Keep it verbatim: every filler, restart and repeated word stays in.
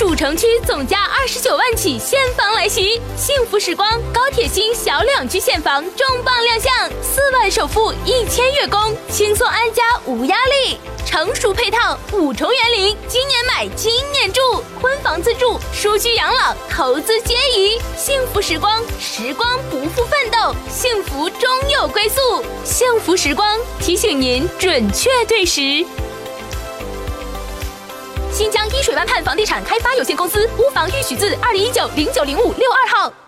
主城区总价二十九万起现房来袭，幸福时光高铁新小两居现房重磅亮相，四万首付一千月供，轻松安家无压力。成熟配套五重园林，今年买今年住，婚房自住、舒居养老、投资皆宜。幸福时光，时光不负奋斗，幸福终有归宿。幸福时光提醒您准确对时。新疆依水湾畔房地产开发有限公司屋房预许字二零一九零九零五六二号。